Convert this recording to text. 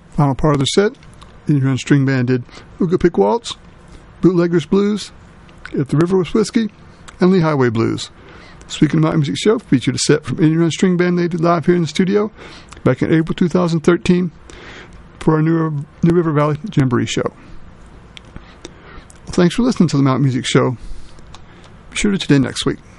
Final part of the set, the Indian Run String Band did Ooga Pick Waltz, Bootleggers Blues, If the River Was Whiskey, and Lee Highway Blues. Speaking of Mountain Music Show, featured a set from Indian Run String Band they did live here in the studio back in April 2013 for our New River Valley Jamboree show. Well, thanks for listening to the Mountain Music Show. Be sure to tune in next week.